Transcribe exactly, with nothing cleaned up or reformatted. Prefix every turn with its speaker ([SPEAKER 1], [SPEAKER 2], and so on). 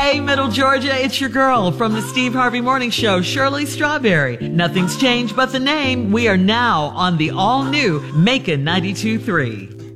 [SPEAKER 1] Hey, Middle Georgia, it's your girl from the Steve Harvey Morning Show, Shirley Strawberry. Nothing's changed but the name. We are now on the all-new Macon ninety-two point three.